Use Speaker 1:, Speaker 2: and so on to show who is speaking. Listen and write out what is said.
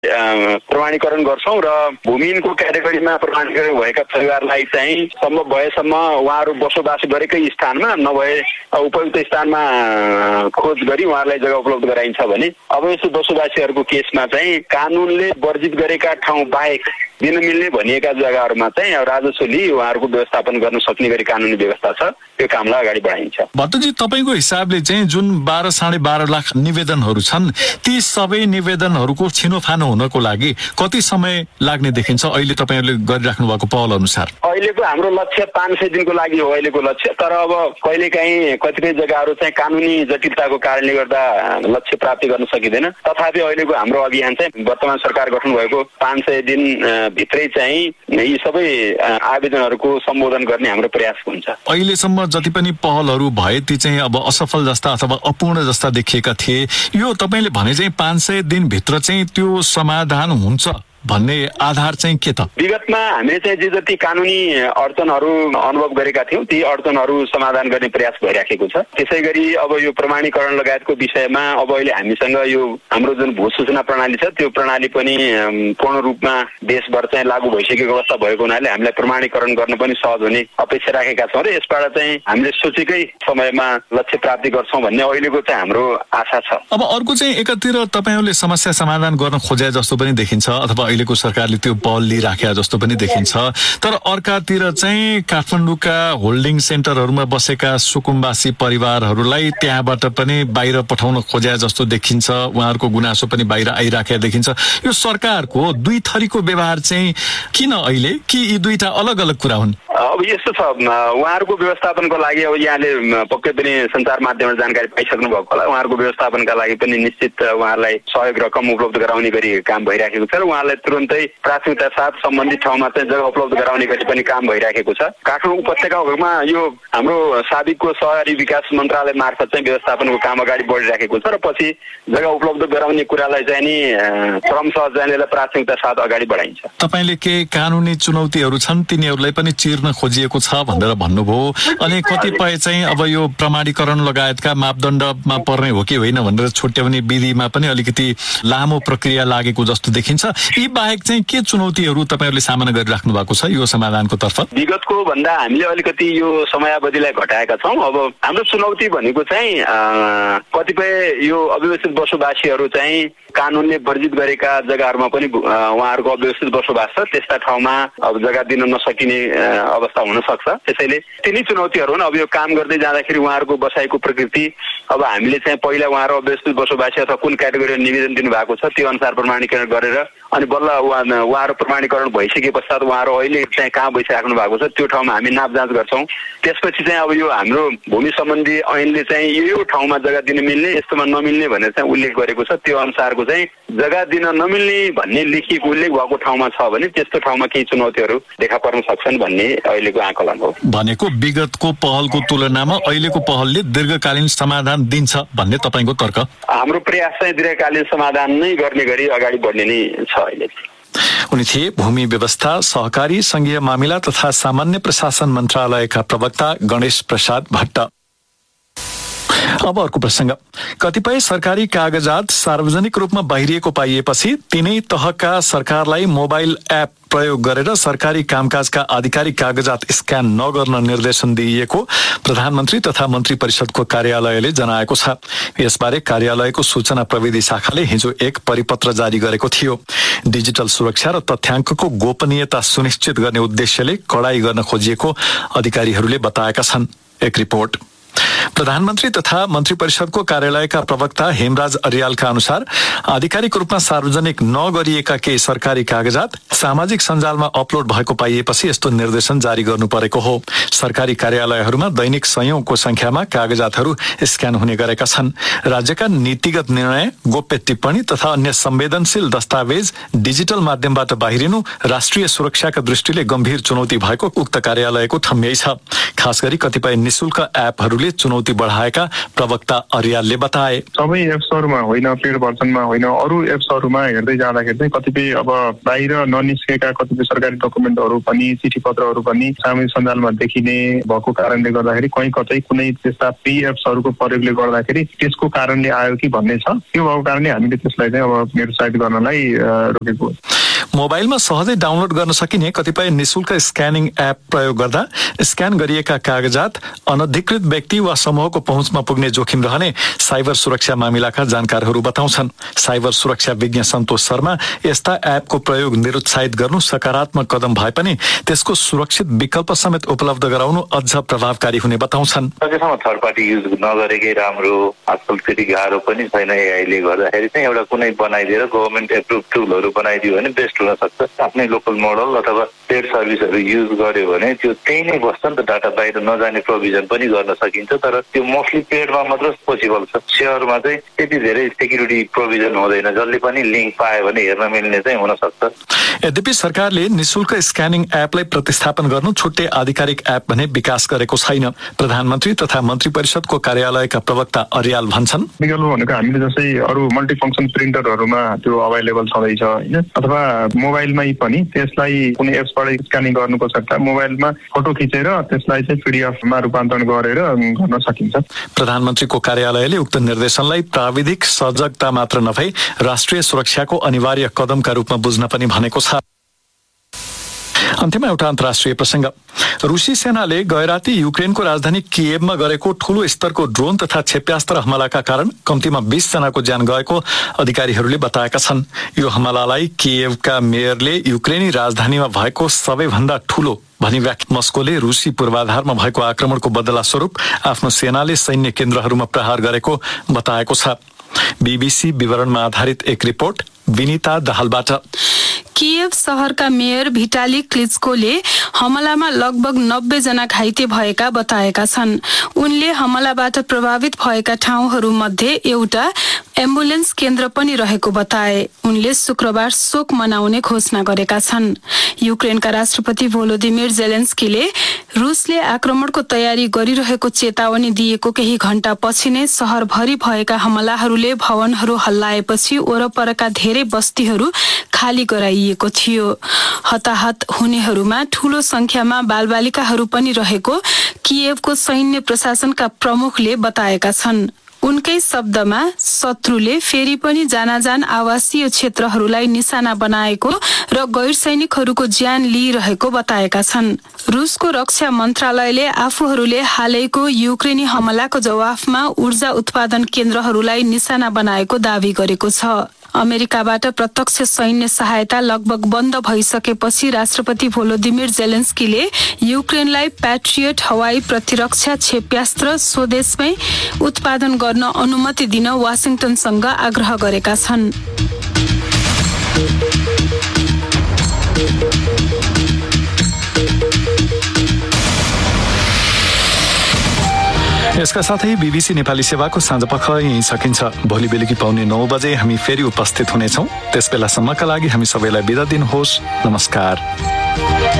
Speaker 1: प्रमाणीकरण गर्छौं र भूमिहीनको क्याटेगोरीमा प्रमाणीकरण भएका परिवारलाई चाहिँ सम्भव भएसम्म उहाँहरू बसोबास गरेकै स्थानमा नभए उपयुक्त स्थानमा खोज गरी उहाँहरूलाई जग्गा उपलब्ध गराइन्छ भने अवैध बसोबासीहरूको केसमा चाहिँ कानुनले वर्जित गरेका ठाउँ बाहेक दिन मिल्ने भनिएका जग्गाहरूमा चाहिँ राजस्व लिई उहाँहरूको व्यवस्थापन गर्न सक्ने गरी कानुनी व्यवस्था छ, त्यो कामलाई अगाडि बढाइन्छ।
Speaker 2: भट्टजी, तपाईँको हिसाबले चाहिँ जुन 12-12.5 लाख निवेदनहरू छन् ती सबै निवेदनहरूको छिनोफानो हुनको लागि कति समय लाग्ने देखिन्छ अहिले तपाईँहरूले गरिराख्नु भएको पहल अनुसार?
Speaker 1: अहिलेको हाम्रो लक्ष्य 500 दिनको लागि हो अहिलेको लक्ष्य, तर अब कहिलेकाहीँ कतिपय जग्गाहरू चाहिँ कानुनी जटिलताको कारणले गर्दा लक्ष्य प्राप्ति गर्न सकिँदैन। तथापि अहिलेको हाम्रो अभियान चाहिँ वर्तमान सरकार गठन भएको 500 दिन भित्रै चाहिँ यी सबै आवेदनहरूको सम्बोधन गर्ने हाम्रो प्रयास हुन्छ।
Speaker 2: अहिलेसम्म जति पनि पहलहरू भए ती चाहिँ अब असफल जस्ता अथवा अपूर्ण जस्ता देखिएका थिए, यो तपाईँले भने चाहिँ 500 दिन भित्र चाहिँ त्यो समाधान हुन्छ भन्ने आधार चाहिँ के त?
Speaker 1: विगतमा हामीले चाहिँ जे जति कानुनी अडचनहरू अनुभव गरेका थियौँ ती अडचनहरू समाधान गर्ने प्रयास भइराखेको छ। त्यसै गरी अब यो प्रमाणीकरण लगायतको विषयमा अब अहिले हामीसँग यो हाम्रो जुन भू सूचना प्रणाली छ त्यो प्रणाली पनि पूर्ण रूपमा देशभर चाहिँ लागू भइसकेको अवस्था भएको हुनाले हामीलाई प्रमाणीकरण गर्न पनि सहज हुने अपेक्षा राखेका छौँ र यसबाट चाहिँ हामीले सोचेकै समयमा लक्ष्य प्राप्ति गर्छौँ भन्ने अहिलेको चाहिँ हाम्रो आशा छ।
Speaker 2: अब अर्को चाहिँ एकातिर तपाईँहरूले समस्या समाधान गर्न खोजे जस्तो पनि देखिन्छ अथवा अहिलेको सरकारले त्यो पहल लिइराखेका जस्तो पनि देखिन्छ, तर अर्कातिर चाहिँ काठमाडौँका होल्डिङ सेन्टरहरूमा बसेका सुकुम्बासी परिवारहरूलाई त्यहाँबाट पनि बाहिर पठाउन खोजे जस्तो देखिन्छ, उहाँहरूको गुनासो पनि बाहिर आइराखेका देखिन्छ। यो सरकारको दुई थरीको व्यवहार चाहिँ किन अहिले, कि यी दुईटा अलग अलग कुरा हुन्?
Speaker 1: अब यस्तो छ, उहाँहरूको व्यवस्थापनको लागि अब यहाँले पक्कै पनि सञ्चार माध्यमबाट जानकारी पाइसक्नु भएको होला, उहाँहरूको व्यवस्थापनका लागि पनि निश्चित उहाँहरूलाई सहयोग रकम उपलब्ध गराउने गरी काम भइराखेको छ र उहाँलाई तुरन्तै प्राथमिकता साथ सम्बन्धित ठाउँमा चाहिँ जग्गा उपलब्ध गराउने गरी पनि काम भइराखेको छ। काठमाडौँ उपत्यकामा यो हाम्रो साबिकको सहरी विकास मन्त्रालय मार्फत चाहिँ व्यवस्थापनको काम अगाडि बढिराखेको छ र पछि जग्गा उपलब्ध गराउने कुरालाई चाहिँ नि क्रमशः चाहिँ प्राथमिकता साथ अगाडि बढाइन्छ।
Speaker 2: तपाईँले के कानुनी चुनौतीहरू छन् तिनीहरूलाई पनि चिर्न खोजिएको छ भनेर भन्नुभयो, अनि कतिपय चाहिँ अब यो प्रमाणीकरण लगायतका मापदण्डमा पर्ने हो कि होइन भनेर छुट्याउने विधिमा पनि अलिकति लामो प्रक्रिया लागेको जस्तो देखिन्छ। यी बाहेक चाहिँ के चुनौतीहरू तपाईँहरूले सामना गरिराख्नु भएको छ यो समाधानको तर्फ?
Speaker 1: विगतको भन्दा हामीले अलिकति यो समयावधिलाई घटाएका छौँ। अब हाम्रो चुनौती भनेको चाहिँ कतिपय यो अव्यवस्थित बसोबासीहरू चाहिँ कानुनले वर्जित गरेका जग्गाहरूमा पनि उहाँहरूको अव्यवस्थित बसोबास छ, त्यस्ता ठाउँमा अब जग्गा दिन नसकिने अवस्था हुन सक्छ। त्यसैले तिनै चुनौतीहरू हुन्। अब यो काम गर्दै जाँदाखेरि उहाँहरूको बसाइको प्रकृति, अब हामीले चाहिँ पहिला उहाँहरू अव्यवस्थित बसोबासी अथवा कुन क्याटेगोरीमा निवेदन दिनुभएको छ त्यो अनुसार प्रमाणीकरण गरेर अनि बल्ल उहाँहरू प्रमाणीकरण भइसके पश्चात उहाँहरू अहिले चाहिँ कहाँ बसिराख्नु भएको छ त्यो ठाउँमा हामी नाप जाँच गर्छौँ। त्यसपछि चाहिँ अब यो हाम्रो भूमि सम्बन्धी ऐनले चाहिँ यो ठाउँमा जग्गा दिन मिल्ने, यस्तोमा नमिल्ने भनेर चाहिँ उल्लेख गरेको छ। त्यो अनुसारको चाहिँ जग्गा दिन नमिल्ने भन्ने लेखिएको उल्लेख भएको ठाउँमा छ भने त्यस्तो ठाउँमा केही चुनौतीहरू देखा पर्न सक्छन् भन्ने अहिलेको आकलन हो।
Speaker 2: भनेको विगतको पहलको तुलनामा अहिलेको पहलले दीर्घकालीन समाधान दिन्छ भन्ने तपाईँको तर्क?
Speaker 1: हाम्रो प्रयास चाहिँ दीर्घकालीन समाधान नै गर्ने गरी अगाडि बढ्ने नै छ अहिले।
Speaker 2: उनी थिए भूमि व्यवस्था, सहकारी, संघीय मामिला तथा सामान्य प्रशासन मन्त्रालयका प्रवक्ता गणेश प्रसाद भट्ट। अब अर्को प्रसंग, कतिपय सरकारी कागजात सार्वजनिक रूपमा बाहिरिएको पाइएपछि तिनै तहका सरकारलाई मोबाइल एप प्रयोग गरेर सरकारी कामकाजका आधिकारिक कागजात स्क्यान नगर्न निर्देशन दिइएको प्रधानमन्त्री तथा मन्त्री परिषदको कार्यालयले जनाएको छ। यसबारे कार्यालयको सूचना प्रविधि शाखाले हिजो एक परिपत्र जारी गरेको थियो। डिजिटल सुरक्षा र तथ्याङ्कको गोपनीयता सुनिश्चित गर्ने उद्देश्यले कडाई गर्न खोजिएको अधिकारीहरूले बताएका छन्। एक रिपोर्ट। प्रधानमन्त्री तथा मन्त्री परिषदको कार्यालयका प्रवक्ता हेमराज अर्यालका अनुसार आधिकारिक रूपमा सार्वजनिक नगरिएका केही सरकारी कागजात सामाजिक सञ्जालमा अपलोड भएको पाइएपछि यस्तो निर्देशन जारी गर्नु परेको हो। सरकारी कार्यालयहरूमा दैनिक सयौंको संख्यामा कागजातहरू स्क्यान हुने गरेका छन्। राज्यका नीतिगत निर्णय, गोप्य टिप्पणी तथा अन्य संवेदनशील दस्तावेज डिजिटल माध्यमबाट बाहिरिनु राष्ट्रिय सुरक्षाका दृष्टिले गम्भीर चुनौती भएको उक्त कार्यालयको ठम्याइ छ। खास गरी कतिपय निशुल्क एपहरूले चुनौती बढाएका प्रवक्ता अर्यालले बताए।
Speaker 3: सबै एप्सहरूमा होइन, पेड भर्जनमा होइन, अरू एप्सहरूमा हेर्दै जाँदाखेरि चाहिँ कतिपय अब बाहिर ननिस्केका कतिपय सरकारी डकुमेन्टहरू पनि, चिठी पत्रहरू पनि सामाजिक सञ्जालमा देखिने भएको कारणले गर्दाखेरि कहीँ कतै कुनै त्यस्ता पे एप्सहरूको प्रयोगले गर्दाखेरि त्यसको कारणले आयो कि भन्ने छ। त्यो भएको कारणले हामीले त्यसलाई चाहिँ अब निरुत्साहित गर्नलाई रोकेको हो।
Speaker 2: मोबाइलमा सहजै डाउनलोड गर्न सकिने कतिपय निशुल्क स्क्यानिङ एप प्रयोग गर्दा स्क्यान गरिएका कागजात अनधिकृत व्यक्ति वा समूहको पहुँचमा पुग्ने जोखिम रहने साइबर सुरक्षा मामिलाका जानकारहरू बताउँछन्। साइबर सुरक्षा विज्ञ सन्तोष शर्मा यस्ता एपको प्रयोग निरुत्साहित गर्नु सकारात्मक कदम भए पनि त्यसको सुरक्षित विकल्प समेत उपलब्ध गराउनु अझ प्रभावकारी हुने बताउँछन्।
Speaker 4: सकेसम्म थर्ड पार्टी युज नगरेकै राम्रो। आजकल त्यति गाह्रो पनि छैन एआईले गर्दाखेरि चाहिँ एउटा कुनै बनाइदिएर गभर्मेन्ट एप्रुभ टुलहरू बनाइदियो भने बेस्ट हुन सक्छ। आफ्नै लोकल मोडल अथवा पेड सर्भिसहरू युज गर्यो भने त्यो त्यही नै बस्छ नि त, डाटा बाहिर नजाने प्रोभिजन पनि गर्न सकिन्छ। तर त्यो मोस्टली पेडमा मात्र पोसिबल छ। सेयरमा चाहिँ त्यति धेरै सेक्युरिटी प्रोभिजन हुँदैन, जसले पनि लिङ्क पायो भने हेर्न मिल्ने चाहिँ हुन सक्छ।
Speaker 2: यद्यपि सरकारले निशुल्क स्क्यानिङ एपलाई प्रतिस्थापन गर्नु छुट्टै आधिकारिक एप भने विकास गरेको छैन। प्रधानमन्त्री तथा मन्त्री परिषदको कार्यालयका प्रवक्ता अर्याल भन्छन्,
Speaker 3: विकल्प भनेको हामीले जस्तै अरू मल्टिफङ्क्सन प्रिन्टरहरूमा त्यो अभाइलेबल छँदैछ होइन, अथवा मोबाइलमै पनि त्यसलाई कुनै एप्सबाट स्क्यानिङ गर्नुको सट्टा मोबाइलमा फोटो खिचेर त्यसलाई चाहिँ पीडीएफमा रूपान्तरण गरेर गर्न सकिन्छ।
Speaker 2: प्रधानमन्त्रीको कार्यालयले उक्त निर्देशनलाई प्राविधिक सजगता मात्र नभई राष्ट्रिय सुरक्षाको अनिवार्य कदमका रूपमा बुझ्न पनि भनेको छ। अन्त्यमा एउटा अन्तर्राष्ट्रिय प्रसङ्ग। रुसी सेनाले गैराती युक्रेनको राजधानी किएभमा गरेको ठूलो स्तरको ड्रोन तथा क्षेप्यास्त्र हमलाका कारण कम्तीमा 20 जनाको ज्यान गएको अधिकारीहरूले बताएका छन्। यो हमलालाई किएभका मेयरले युक्रेनी राजधानीमा भएको सबैभन्दा ठूलो भनी व्याख्या। मस्कोले रुसी पूर्वाधारमा भएको आक्रमणको बदला स्वरूप आफ्नो सेनाले सैन्य केन्द्रहरूमा प्रहार गरेको बताएको छ। बीबीसी विवरणमा आधारित एक रिपोर्ट विनिता दाहालबाट।
Speaker 5: किएभ शहरका मेयर भिटाली क्लिच्कोले हमलामा लगभग 90 जना घाइते भएका बताएका छन्। उनले हमलाबाट प्रभावित भएका ठाउँहरूमध्ये एउटा एम्बुलेन्स केन्द्र पनि रहेको बताए। उनले शुक्रबार शोक मनाउने घोषणा गरेका छन्। युक्रेनका राष्ट्रपति भोलोदिमिर जेलेन्स्कीले रुसले आक्रमणको तयारी गरिरहेको चेतावनी दिएको केही घण्टा पछि नै शहरभरि भएका हमलाहरूले भवनहरू हल्लाएपछि वरपरका धेरै बस्तीहरू खाली गराइएको थियो। हताहत हुनेहरूमा ठूलो संख्यामा बालबालिकाहरू पनि रहेको किएभको सैन्य प्रशासनका प्रमुखले बताएका छन्। उनकै शब्दमा शत्रुले फेरि पनि जानाजान आवासीय क्षेत्रहरूलाई निशाना बनाएको र गैर सैनिकहरूको ज्यान लिइरहेको बताएका छन्। रुसको रक्षा मन्त्रालयले आफूहरूले हालैको युक्रेनी हमलाको जवाफमा ऊर्जा उत्पादन केन्द्रहरूलाई निशाना बनाएको दावी गरेको छ। अमेरिकाबाट प्रत्यक्ष सैन्य सहायता लगभग बन्द भइसकेपछि राष्ट्रपति भोलोदिमिर जेलेन्स्कीले युक्रेनलाई प्याट्रियट हवाई प्रतिरक्षा क्षेप्यास्त्र स्वदेशमै उत्पादन गर्न अनुमति दिन वाशिंटनसँग आग्रह गरेका छन्।
Speaker 2: यसका साथै बीबीसी नेपाली सेवाको साँझपख यही सकिन्छ। भोलि बेलुकी पाउने 9 बजे हामी फेरि उपस्थित हुनेछौँ। त्यसबेलासम्मका लागि हामी सबैलाई बिदा दिनुहोस्। नमस्कार।